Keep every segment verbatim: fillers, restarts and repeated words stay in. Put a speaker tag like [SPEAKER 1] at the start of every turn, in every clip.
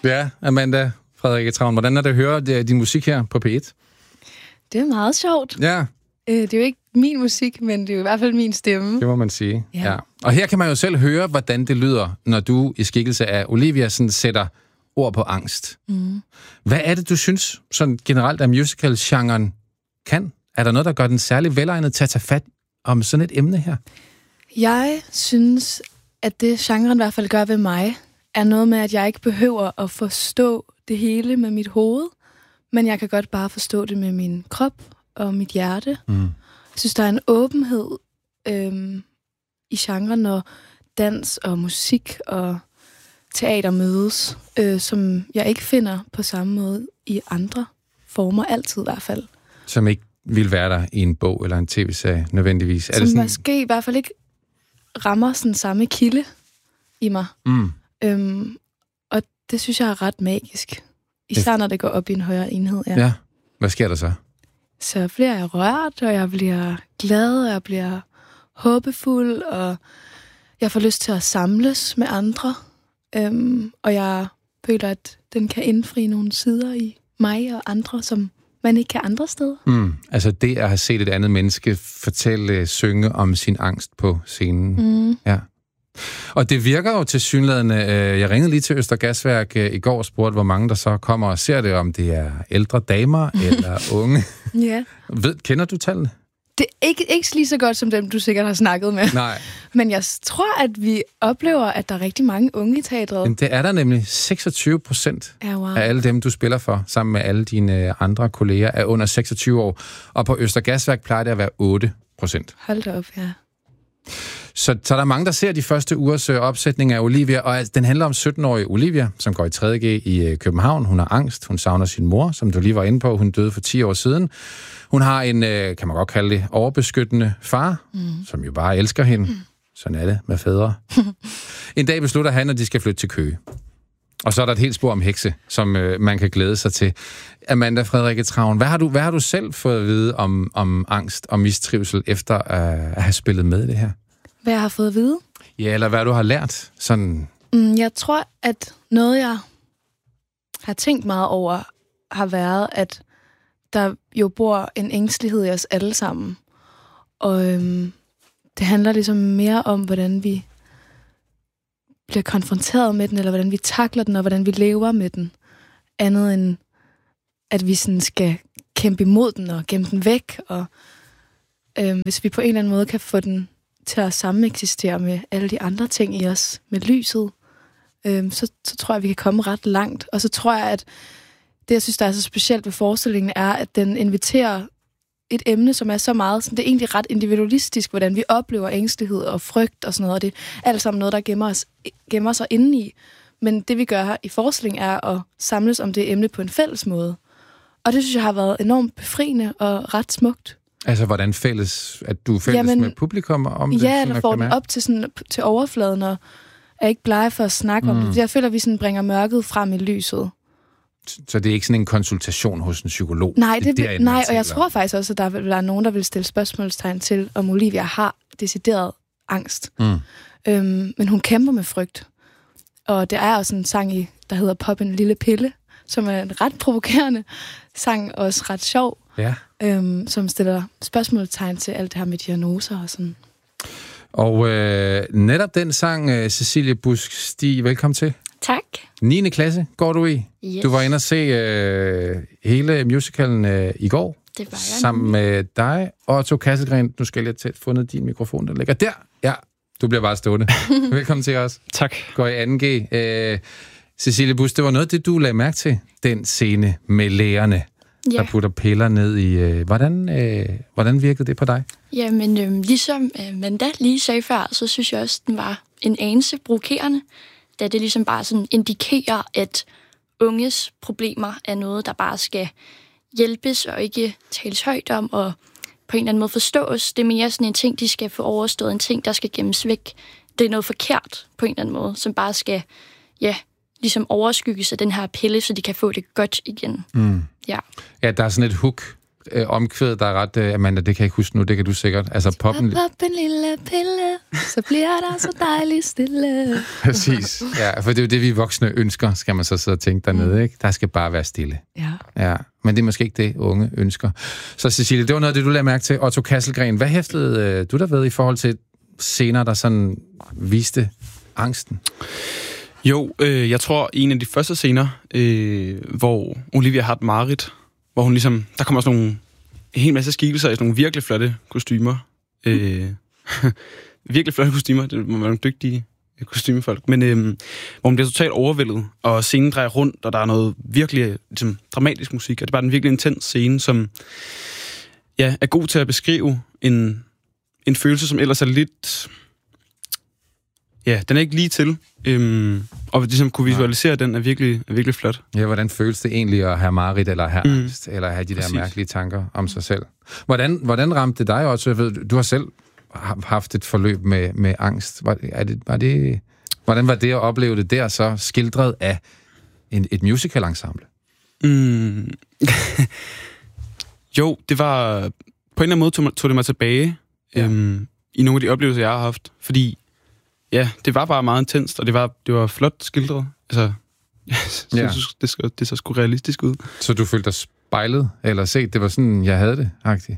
[SPEAKER 1] Ja, Amanda Frederikke Travn, hvordan er det at høre din musik her på P et?
[SPEAKER 2] Det er meget sjovt.
[SPEAKER 1] Ja.
[SPEAKER 2] Det er jo ikke min musik, men det er jo i hvert fald min stemme.
[SPEAKER 1] Det må man sige.
[SPEAKER 2] Ja.
[SPEAKER 1] Ja. Og her kan man jo selv høre, hvordan det lyder, når du i skikkelse af Olivia sådan sætter ord på angst.
[SPEAKER 2] Mm.
[SPEAKER 1] Hvad er det, du synes sådan generelt af musical-genren kan? Er der noget, der gør den særlig velegnet til at tage fat om sådan et emne her?
[SPEAKER 2] Jeg synes, at det genren i hvert fald gør ved mig, er noget med, at jeg ikke behøver at forstå det hele med mit hoved, men jeg kan godt bare forstå det med min krop og mit hjerte.
[SPEAKER 1] Mm.
[SPEAKER 2] Jeg synes, der er en åbenhed øhm, i genren, når dans og musik og teater mødes, øh, som jeg ikke finder på samme måde i andre former, altid i hvert fald.
[SPEAKER 1] Som ikke vil være der i en bog eller en tv-serie nødvendigvis. Er
[SPEAKER 2] Som
[SPEAKER 1] det sådan...
[SPEAKER 2] måske i hvert fald ikke rammer sådan samme kilde i mig.
[SPEAKER 1] Mm.
[SPEAKER 2] Øhm, og det synes jeg er ret magisk. Især når det går op i en højere enhed. Ja.
[SPEAKER 1] Ja. Hvad sker der så?
[SPEAKER 2] Så bliver jeg rørt, og jeg bliver glad, og jeg bliver håbefuld, og jeg får lyst til at samles med andre. Øhm, og jeg føler, at den kan indfri nogle sider i mig og andre, som man ikke kan andre steder.
[SPEAKER 1] Mm. Altså det at have set et andet menneske fortælle, synge om sin angst på scenen.
[SPEAKER 2] Mm.
[SPEAKER 1] Ja. Og det virker jo tilsyneladende. Jeg ringede lige til Øster Gasværk i går og spurgte, hvor mange der så kommer og ser det, om det er ældre damer eller unge.
[SPEAKER 2] Ja.
[SPEAKER 1] Ved, kender du tallene?
[SPEAKER 2] Det er ikke, ikke lige så godt som dem, du sikkert har snakket med.
[SPEAKER 1] Nej.
[SPEAKER 2] Men jeg tror, at vi oplever, at der er rigtig mange unge i teatret.
[SPEAKER 1] Men det er der nemlig. seksogtyve procent
[SPEAKER 2] Ja, wow.
[SPEAKER 1] af alle dem, du spiller for, sammen med alle dine andre kolleger, er under seksogtyve år. Og på Øster Gasværk plejer det at være otte procent.
[SPEAKER 2] Hold da op, ja.
[SPEAKER 1] Så, så der er mange, der ser de første ugers øh, opsætning af Olivia, og altså, den handler om sytten-årige Olivia, som går i tredje G i øh, København. Hun har angst, hun savner sin mor, som du lige var inde på. Hun døde for ti år siden. Hun har en, øh, kan man godt kalde det, overbeskyttende far, mm. som jo bare elsker hende. Mm. Sådan er det med fædre. En dag beslutter han, at de skal flytte til Køge. Og så er der et helt spor om hekse, som øh, man kan glæde sig til. Amanda Frederikke Travn, hvad har du, hvad har du selv fået at vide om, om angst og mistrivsel, efter øh, at have spillet med i det her?
[SPEAKER 2] Hvad jeg har fået at vide?
[SPEAKER 1] Ja, eller hvad du har lært? Sådan...
[SPEAKER 2] Mm, jeg tror, at noget, jeg har tænkt meget over, har været, at der jo bor en ængstelighed i os alle sammen. Og øhm, det handler ligesom mere om, hvordan vi bliver konfronteret med den, eller hvordan vi takler den, og hvordan vi lever med den. Andet end, at vi sådan skal kæmpe imod den og gemme den væk. Og øhm, hvis vi på en eller anden måde kan få den til at sameksistere med alle de andre ting i os, med lyset, øhm, så, så tror jeg, vi kan komme ret langt. Og så tror jeg, at det, jeg synes, der er så specielt ved forestillingen, er, at den inviterer et emne, som er så meget, sådan, det er egentlig ret individualistisk, hvordan vi oplever ængstelighed og frygt og sådan noget, og det er alt sammen noget, der gemmer, os, gemmer sig indeni. Men det, vi gør her i forestillingen, er at samles om det emne på en fælles måde. Og det synes jeg har været enormt befriende og ret smukt.
[SPEAKER 1] Altså, hvordan fælles, at du er fælles Jamen, med publikum om det?
[SPEAKER 2] Ja, eller får den op til, sådan, til overfladen, og er ikke blege for at snakke mm. om det. Jeg føler, at vi sådan bringer mørket frem i lyset.
[SPEAKER 1] Så det er ikke sådan en konsultation hos en psykolog?
[SPEAKER 2] Nej, det,
[SPEAKER 1] det er
[SPEAKER 2] nej og jeg tror faktisk også, at der vil være nogen, der vil stille spørgsmålstegn til, om Olivia har decideret angst. Mm. Øhm, men hun kæmper med frygt. Og der er også en sang, i, der hedder Pop en lille pille, som er en ret provokerende sang, og også ret sjov,
[SPEAKER 1] ja.
[SPEAKER 2] øhm, som stiller spørgsmålstegn til alt det her med diagnoser og sådan.
[SPEAKER 1] Og øh, netop den sang, øh, Cecilie Busk-Stig, velkommen til.
[SPEAKER 3] Tak.
[SPEAKER 1] niende klasse går du i.
[SPEAKER 3] Yes.
[SPEAKER 1] Du var inde og se øh, hele musicalen øh, i går.
[SPEAKER 3] Det var jeg.
[SPEAKER 1] Sammen med dig og Otto Kasselgren. Nu skal jeg lige have fundet din mikrofon, der ligger der. Ja, du bliver bare stående. Velkommen til os.
[SPEAKER 4] Tak.
[SPEAKER 1] Går i anden G. Øh, Cecilie Busk, det var noget, det du lagde mærke til, den scene med lægerne, ja. Der putter piller ned i. Øh, hvordan, øh, hvordan virkede det på dig?
[SPEAKER 3] Jamen, øh, ligesom øh, Manda lige sagde før, så synes jeg også, den var en anelse provokerende, da det ligesom bare sådan indikerer, at unges problemer er noget, der bare skal hjælpes og ikke tales højt om, og på en eller anden måde forstås. Det er mere sådan en ting, de skal få overstået, en ting, der skal gemmes væk. Det er noget forkert på en eller anden måde, som bare skal, ja, ligesom overskygges af den her pille, så de kan få det godt igen.
[SPEAKER 1] Mm.
[SPEAKER 3] Ja.
[SPEAKER 1] Ja, der er sådan et hook øh, omkvæd, der er ret... Øh, Amanda, det kan jeg ikke huske nu, det kan du sikkert. Altså poppen...
[SPEAKER 2] Pop, pop en lille pille, så bliver der så dejligt stille.
[SPEAKER 1] Præcis. Ja, for det er jo det, vi voksne ønsker, skal man så sidde og tænke dernede, ikke? Der skal bare være stille.
[SPEAKER 2] Ja.
[SPEAKER 1] Ja, men det er måske ikke det, unge ønsker. Så Cecilie, det var noget af det, du lagde mærke til. Otto Kasselgren, hvad hæftede øh, du der ved i forhold til scener, der sådan viste angsten?
[SPEAKER 4] Jo, øh, jeg tror, en af de første scener, øh, hvor Olivia har et mareridt, hvor hun ligesom... Der kommer sådan nogle... En hel masse skikkelser i sådan nogle virkelig flotte kostymer. Øh, virkelig flotte kostymer. Det må være nogle dygtige kostymefolk. Men øh, hvor hun bliver totalt overvældet, og scenen drejer rundt, og der er noget virkelig ligesom, dramatisk musik. Og det er bare en virkelig intens scene, som ja, er god til at beskrive en, en følelse, som ellers er lidt... Ja, den er ikke lige til. Øhm, og ligesom kunne visualisere den er virkelig, er virkelig flot.
[SPEAKER 1] Ja, hvordan føles det egentlig at have mareridt, eller have
[SPEAKER 4] Mm.
[SPEAKER 1] angst, eller have de der
[SPEAKER 4] Præcis.
[SPEAKER 1] mærkelige tanker om sig selv? Hvordan, hvordan ramte det dig også? Jeg ved, du har selv haft et forløb med, med angst. Var, er det, var det, hvordan var det at opleve det der så skildret af en, et musical-ensemble?
[SPEAKER 4] Mm. Jo, det var... På en eller anden måde tog, tog det mig tilbage
[SPEAKER 1] Ja.
[SPEAKER 4] øhm, i nogle af de oplevelser, jeg har haft. Fordi, ja, det var bare meget intenst, og det var, det var flot skildret. Altså, jeg synes,
[SPEAKER 1] Ja.
[SPEAKER 4] det, så, det så sgu realistisk ud.
[SPEAKER 1] Så du følte dig spejlet, eller set, det var sådan, jeg havde det, agtigt?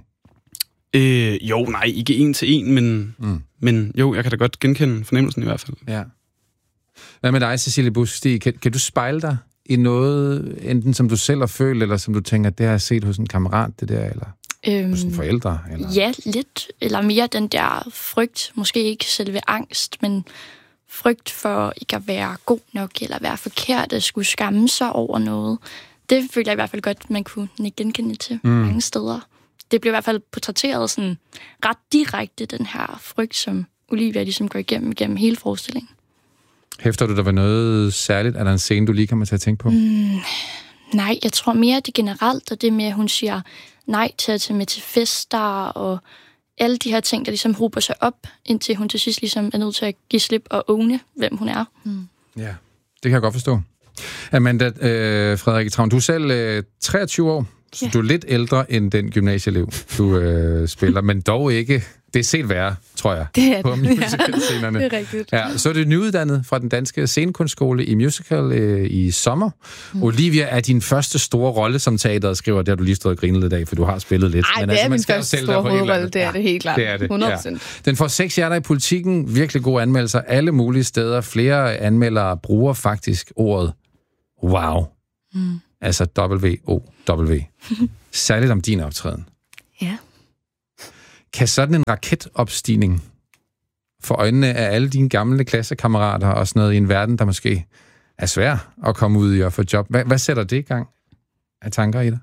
[SPEAKER 4] Øh, jo, nej, ikke en til en, men,
[SPEAKER 1] Mm.
[SPEAKER 4] men jo, jeg kan da godt genkende fornemmelsen i hvert fald.
[SPEAKER 1] Ja. Hvad med dig, Cecilie Busch-Stig? Kan, kan du spejle dig i noget, enten som du selv har følt, eller som du tænker, det har jeg set hos en kammerat, det der, eller
[SPEAKER 3] Øhm,
[SPEAKER 1] hos en forældre? Eller?
[SPEAKER 3] Ja, lidt. Eller mere den der frygt. Måske ikke selve angst, men frygt for ikke at være god nok, eller være forkert, at skulle skamme sig over noget. Det føler jeg i hvert fald godt, man kunne genkende til mm. mange steder. Det blev i hvert fald portrætteret sådan ret direkte, den her frygt, som Olivia ligesom går igennem, igennem hele forestillingen.
[SPEAKER 1] Hæfter du der ved noget særligt? Er der en scene, du lige kommer til at tænke på?
[SPEAKER 3] Mm, nej, jeg tror mere det generelt, og det med, at hun siger nej til at tage med til fester, og alle de her ting, der ligesom hober sig op, indtil hun til sidst ligesom er nødt til at give slip og åbne, hvem hun er.
[SPEAKER 2] Mm.
[SPEAKER 1] Ja, det kan jeg godt forstå. Amanda øh, Frederikke Travn, du er selv øh, treogtyve år, så
[SPEAKER 2] Ja.
[SPEAKER 1] du er lidt ældre end den gymnasieelev, du øh, spiller, men dog ikke. Det er set værre, tror jeg,
[SPEAKER 2] Det er
[SPEAKER 1] på
[SPEAKER 2] det.
[SPEAKER 1] musicalscenerne.
[SPEAKER 2] Det er rigtigt.
[SPEAKER 1] Ja, så er du nyuddannet fra den danske scenekunstskole i musical øh, i sommer. Mm. Olivia er din første store rolle som teateret, skriver, det har du lige stået og grinet lidt af, for du har spillet lidt.
[SPEAKER 2] Ej,
[SPEAKER 1] Men
[SPEAKER 2] det
[SPEAKER 1] altså,
[SPEAKER 2] er
[SPEAKER 1] man
[SPEAKER 2] min
[SPEAKER 1] skal jo
[SPEAKER 2] første
[SPEAKER 1] sælge dig
[SPEAKER 2] store
[SPEAKER 1] på et eller
[SPEAKER 2] hovedrolle,
[SPEAKER 1] andet.
[SPEAKER 2] det er det helt klart.
[SPEAKER 1] Det er det.
[SPEAKER 2] hundrede
[SPEAKER 1] Ja.
[SPEAKER 2] procent.
[SPEAKER 1] Den får seks hjerter i Politikken, virkelig gode anmeldelser, alle mulige steder. Flere anmeldere bruger faktisk ordet wow.
[SPEAKER 2] Mm.
[SPEAKER 1] Altså W O W. Særligt om din optræden.
[SPEAKER 2] Ja.
[SPEAKER 1] Kan sådan en raketopstigning for øjnene af alle dine gamle klassekammerater og sådan noget i en verden, der måske er svær at komme ud i og få job, hvad, hvad sætter det i gang af tanker i dig?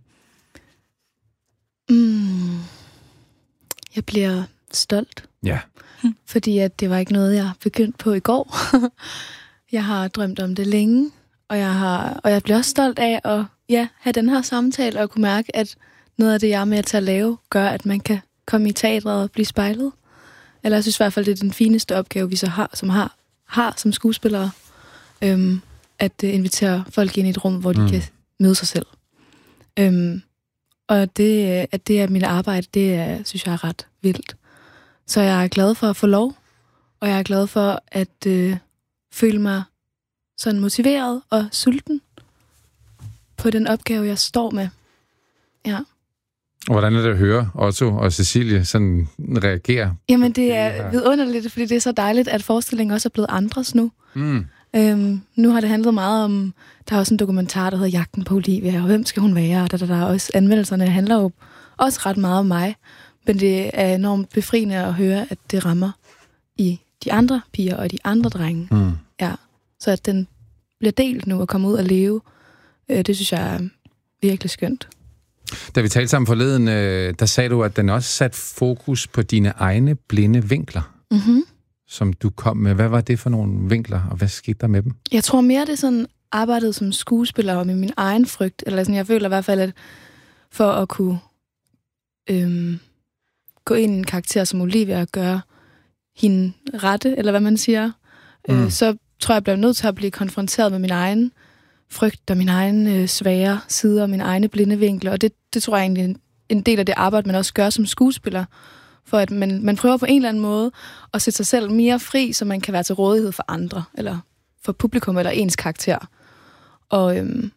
[SPEAKER 2] Mm. Jeg bliver stolt,
[SPEAKER 1] Ja.
[SPEAKER 2] fordi at det var ikke noget, jeg begyndte på i går. Jeg har drømt om det længe, og jeg, har, og jeg bliver også stolt af at ja, have den her samtale og kunne mærke, at noget af det, jeg er med til at lave, gør, at man kan komme i teatret og blive spejlet. Eller jeg synes i hvert fald, det er den fineste opgave, vi så har, som har, har som skuespillere, øhm, at uh, invitere folk ind i et rum, hvor de
[SPEAKER 1] Mm.
[SPEAKER 2] mm. kan møde sig selv. Øhm, og det, at det er mit arbejde, det er, synes jeg er ret vildt. Så jeg er glad for at få lov, og jeg er glad for at øh, føle mig sådan motiveret og sulten på den opgave, jeg står med. Ja.
[SPEAKER 1] Og hvordan er det at høre Otto og Cecilie sådan reagere?
[SPEAKER 2] Jamen, det
[SPEAKER 1] Ja.
[SPEAKER 2] er vidunderligt, fordi det er så dejligt, at forestillingen også er blevet andres nu.
[SPEAKER 1] Mm.
[SPEAKER 2] Øhm, nu har det handlet meget om, der er også en dokumentar, der hedder Jagten på Olivia, og hvem skal hun være? Og der, der, der er også anmeldelserne handler jo også ret meget om mig, men det er enormt befriende at høre, at det rammer i de andre piger og de andre drenge.
[SPEAKER 1] Mm.
[SPEAKER 2] Ja, så at den bliver delt nu og kommer ud og leve, øh, det synes jeg er virkelig skønt.
[SPEAKER 1] Da vi talte sammen forleden, øh, der sagde du, at den også satte fokus på dine egne blinde vinkler,
[SPEAKER 2] Mm-hmm.
[SPEAKER 1] som du kom med. Hvad var det for nogle vinkler, og hvad skete der med dem?
[SPEAKER 2] Jeg tror mere, det er sådan arbejdet som skuespiller og med min egen frygt. Eller sådan, jeg føler i hvert fald, at for at kunne øhm, gå ind i en karakter som Olivia og gøre hende rette, eller hvad man siger,
[SPEAKER 1] Mm.
[SPEAKER 2] øh, så tror jeg, jeg bliver nødt til at blive konfronteret med min egen frygt og min egen øh, svære sider og mine egne blinde vinkler. Og det, det tror jeg egentlig en del af det arbejde, man også gør som skuespiller, for at man, man prøver på en eller anden måde at sætte sig selv mere fri, så man kan være til rådighed for andre, eller for publikum, eller ens karakter. Og øhm,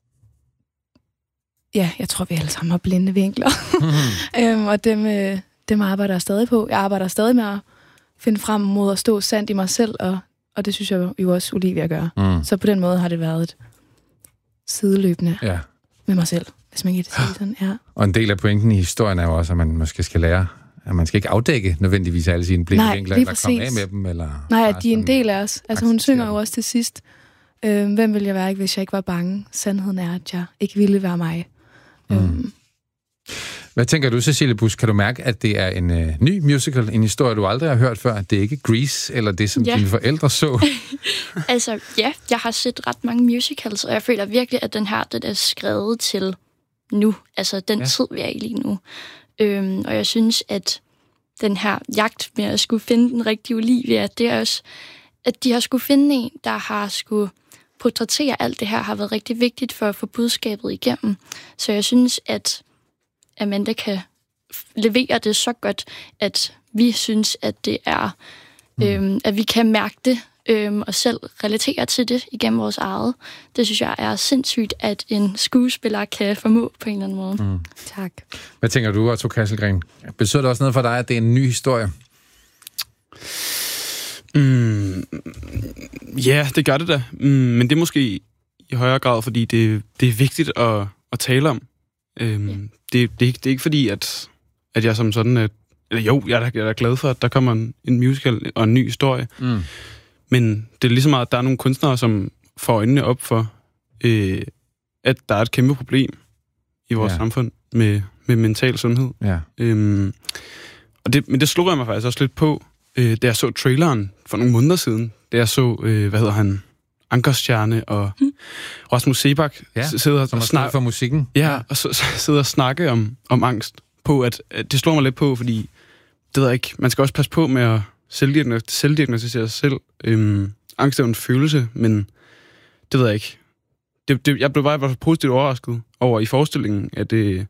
[SPEAKER 2] ja, jeg tror, vi alle sammen har blinde vinkler. Mm-hmm. øhm, og dem, øh, dem arbejder jeg stadig på. Jeg arbejder stadig med at finde frem mod at stå sandt i mig selv, og, og det synes jeg jo også Olivia gør. Mm. Så på den måde har det været et sideløbende ja. med mig selv, hvis man kan det sige sådan. Ja.
[SPEAKER 1] Og en del af pointen i historien er jo også, at man måske skal lære, at man skal ikke afdække nødvendigvis alle sine blinde
[SPEAKER 2] Nej,
[SPEAKER 1] vinkler, eller
[SPEAKER 2] præcis.
[SPEAKER 1] komme af med dem. Eller
[SPEAKER 2] Nej, at de er en del af os. Altså hun synger jo også til sidst, øh, hvem ville jeg være, hvis jeg ikke var bange? Sandheden er, at jeg ikke ville være mig. Mm. Øhm.
[SPEAKER 1] Hvad tænker du, Cecilie Busch? Kan du mærke, at det er en øh, ny musical, en historie, du aldrig har hørt før? Det er ikke Grease, eller det, som ja. dine forældre så?
[SPEAKER 3] Altså, ja, jeg har set ret mange musicals, og jeg føler virkelig, at den her, den er skrevet til nu. Altså, den ja. tid, vi er i lige nu. Øhm, og jeg synes, at den her jagt med at skulle finde den rigtige Olivia, det er også, at de har skulle finde en, der har skulle portrættere alt det her, har været rigtig vigtigt for at få budskabet igennem. Så jeg synes, at Amanda kan levere det så godt, at vi synes, at det er, mm. øhm, at vi kan mærke det, øhm, og selv relatere til det igennem vores eget. Det synes jeg er sindssygt, at en skuespiller kan formå på en eller anden måde. Mm.
[SPEAKER 2] Tak.
[SPEAKER 1] Hvad tænker du, Otto Kasselgren? Betyder det også noget for dig, at det er en ny historie?
[SPEAKER 4] Mm, ja, det gør det da. Mm, men det er måske i højere grad, fordi det, det er vigtigt at, at tale om. Øhm, ja. det, det, det er ikke fordi, at, at jeg som sådan... At, eller jo, jeg er, da, jeg er da glad for, at der kommer en, en musical og en ny historie. Mm. Men det er ligesom meget, at der er nogle kunstnere, som får øjnene op for, øh, at der er et kæmpe problem i vores ja. samfund med, med mental sundhed. Ja. Øhm, og det, men det slog jeg mig faktisk også lidt på, øh, da jeg så traileren for nogle måneder siden. Da jeg så, øh, hvad hedder han, Ankerstjerne og mm. Rasmus Sebak
[SPEAKER 1] ja,
[SPEAKER 4] sidder
[SPEAKER 1] og snakke for musikken.
[SPEAKER 4] Ja, og så, så sidder og snakke om, om angst. På at, at det slår mig lidt på, fordi det ved jeg ikke, man skal også passe på med at selvdiagnostisere sig selv. Øhm, angst er jo en følelse, men det ved jeg ikke. Det, det, jeg blev bare, bare positivt overrasket over i forestillingen, at det,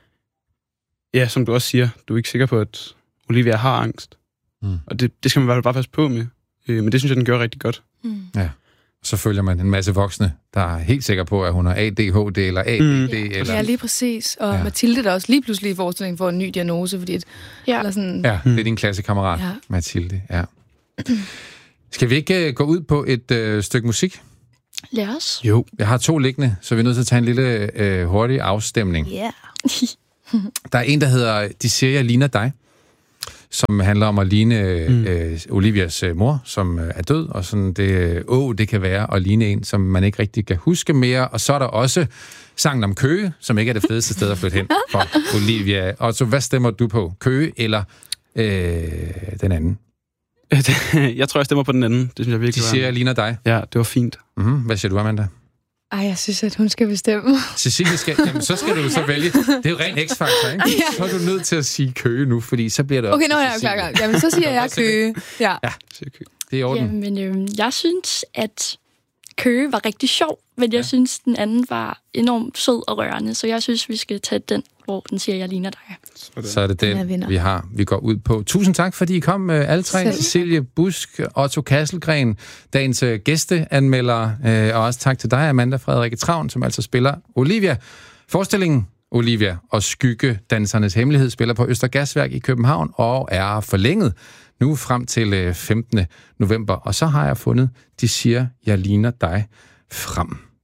[SPEAKER 4] ja, som du også siger, du er ikke sikker på, at Olivia har angst. Mm. Og det, det skal man bare, bare passe på med. Øh, men det synes jeg, den gør rigtig godt.
[SPEAKER 1] Mm. Ja. Så følger man en masse voksne, der er helt sikker på, at hun har A D H D eller A D D. Mm. Eller...
[SPEAKER 2] Ja, lige præcis. Og ja. Mathilde, der også lige pludselig i forestillingen får en ny diagnose, fordi... Et,
[SPEAKER 3] ja.
[SPEAKER 2] Eller sådan...
[SPEAKER 1] ja, det er din klassekammerat, ja. Mathilde. Ja. Skal vi ikke uh, gå ud på et uh, stykke musik?
[SPEAKER 3] Lad os.
[SPEAKER 1] Jo. Jeg har to liggende, så vi er nødt til at tage en lille uh, hurtig afstemning.
[SPEAKER 2] Ja.
[SPEAKER 1] Yeah. Der er en, der hedder De siger, jeg ligner dig, som handler om at ligne mm. øh, Olivias øh, mor, som øh, er død, og sådan det, åh, det kan være at ligne en, som man ikke rigtig kan huske mere. Og så er der også sangen om Køge, som ikke er det fedeste sted at flytte hen for Olivia. Og så hvad stemmer du på? Køge eller øh, den anden?
[SPEAKER 4] Jeg tror, jeg stemmer på den anden. Det synes jeg virkelig
[SPEAKER 1] De siger, jeg ligner dig.
[SPEAKER 4] Ja, det var fint.
[SPEAKER 1] Mm-hmm. Hvad siger du, Amanda?
[SPEAKER 2] Ej, jeg synes, at hun skal bestemme.
[SPEAKER 1] Cecilie skal... Jamen, så skal du så vælge. Det er jo ren X-faktor, ikke? Ja. Så er du nødt til at sige Køge nu, fordi så bliver det...
[SPEAKER 2] Okay, nå, jeg er klar, klar. Jamen, så siger jeg Køge. Ja,
[SPEAKER 1] ja siger Køge. Det er i orden.
[SPEAKER 3] Jamen, øh, jeg synes, at Køge var rigtig sjov, men jeg ja. synes, den anden var enormt sød og rørende, så jeg synes, vi skal tage den, hvor den siger, jeg ligner dig.
[SPEAKER 1] Sådan. Så er det den, den vi har. Vi går ud på. Tusind tak, fordi I kom uh, alle tre. Selv. Cecilie Busch, Otto Kasselgren, dagens uh, gæsteanmelder, uh, og også tak til dig, Amanda Frederikke Travn, som altså spiller Olivia. Forestillingen Olivia og Skyggedansernes Hemmelighed spiller på Østergasværk i København og er forlænget nu frem til uh, femtende november. Og så har jeg fundet De siger, jeg ligner dig frem.